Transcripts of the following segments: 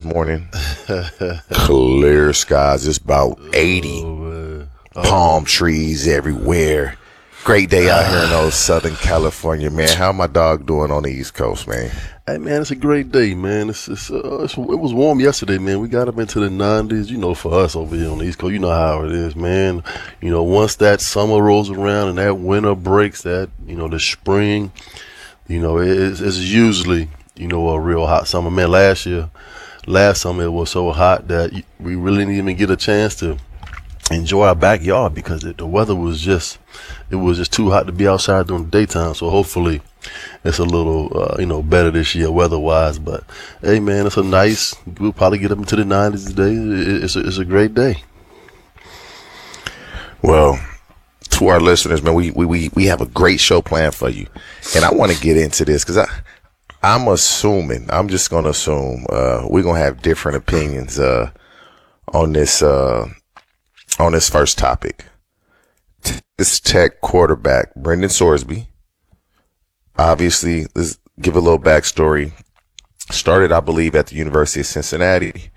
morning. Clear skies. It's about 80. Palm trees everywhere. Great day out here in those Southern California, man. How my dog doing on the East Coast, man? Hey, man, it's a great day, man. It was warm yesterday, man. We got up into the 90s. You know, for us over here on the East Coast, you know how it is, man. You know, once that summer rolls around and that winter breaks, that, you know, the spring, you know, it's usually, you know, a real hot summer. Man, last summer it was so hot that we really didn't even get a chance to enjoy our backyard because the weather was just too hot to be outside during the daytime. So hopefully it's a little better this year weather-wise. But hey, man, we'll probably get up into the 90s today. It's a great day. Well, to our listeners, man, we have a great show planned for you, and I want to get into this because I'm just going to assume we're going to have different opinions on this first topic. This Tech quarterback, Brendan Sorsby, obviously, let's give a little backstory. Started, I believe, at the University of Cincinnati.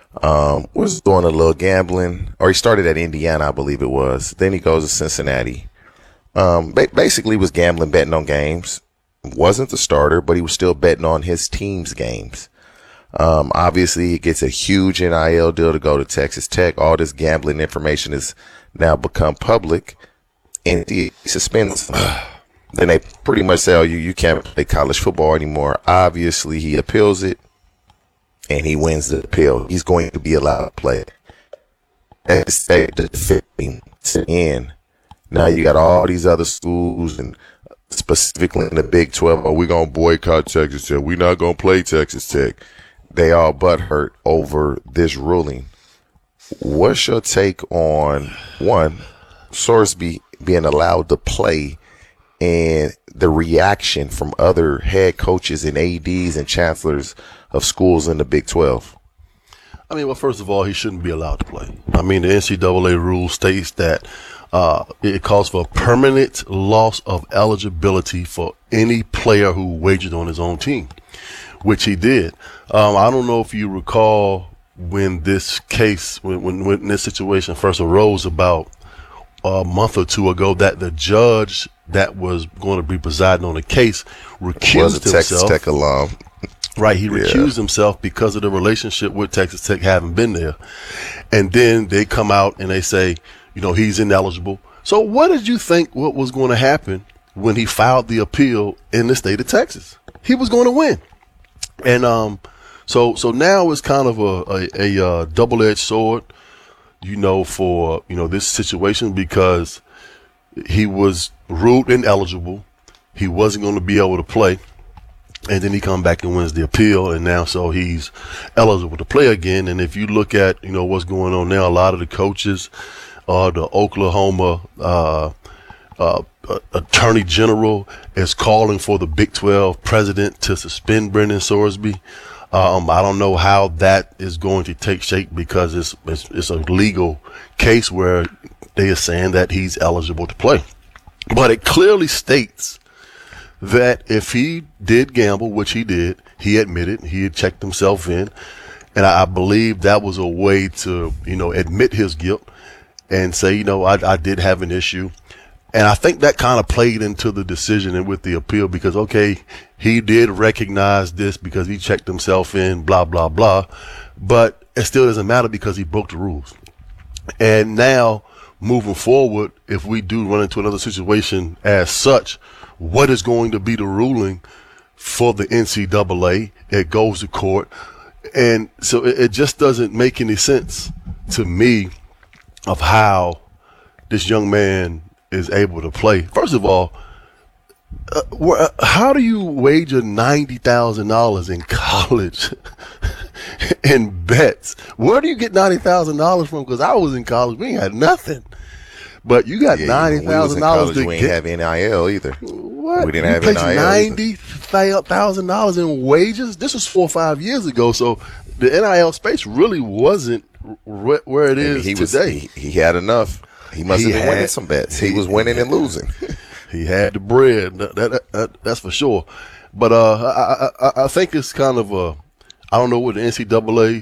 Was doing a little gambling, or he started at Indiana, I believe it was. Then he goes to Cincinnati. Basically was gambling, betting on games. Wasn't the starter, but he was still betting on his team's games. Obviously, he gets a huge NIL deal to go to Texas Tech. All this gambling information has now become public, and he suspends him. Then they pretty much say, you can't play college football anymore. Obviously, he appeals it, and he wins the appeal. He's going to be allowed to play. That's the end. Now you got all these other schools, and specifically in the Big 12, we're going to boycott Texas Tech. We're not going to play Texas Tech. They all butthurt over this ruling. What's your take on, one, Sorsby being allowed to play and the reaction from other head coaches and ADs and chancellors of schools in the Big 12? I mean, well, first of all, he shouldn't be allowed to play. I mean, the NCAA rule states that it calls for permanent loss of eligibility for any player who wagered on his own team, which he did. I don't know if you recall when this case, when this situation first arose about a month or two ago, that the judge that was going to be presiding on the case recused himself. Texas Tech alum. Right, he recused himself because of the relationship with Texas Tech having been there. And then they come out and they say, you know, he's ineligible. So what did you think what was going to happen when he filed the appeal in the state of Texas? He was going to win. And so now it's kind of a double-edged sword, you know, for, you know, this situation, because he was ruled ineligible. He wasn't going to be able to play. And then he come back and wins the appeal, and now so he's eligible to play again. And if you look at, you know, what's going on now, a lot of the coaches, the Oklahoma Attorney General is calling for the Big 12 president to suspend Brendan Sorsby. I don't know how that is going to take shape, because it's a legal case where they are saying that he's eligible to play. But it clearly states that if he did gamble, which he did, he admitted, he had checked himself in. And I believe that was a way to, you know, admit his guilt and say, you know, I did have an issue. And I think that kind of played into the decision and with the appeal, because, okay, he did recognize this because he checked himself in, blah, blah, blah. But it still doesn't matter because he broke the rules. And now, moving forward, if we do run into another situation as such, what is going to be the ruling for the NCAA? It goes to court. And so it just doesn't make any sense to me of how this young man is able to play. First of all, how do you wager $90,000 in college in bets? Where do you get $90,000 from? Because I was in college, we ain't had nothing. But you got $90,000 to we get. ain't have NIL either. What? We didn't have NIL. $90,000 in wages. This was 4 or 5 years ago. So the NIL space really wasn't where it is today. He had enough. He must have been winning some bets. He was winning and losing. He had the bread. That's for sure. But I think it's kind of I don't know what the NCAA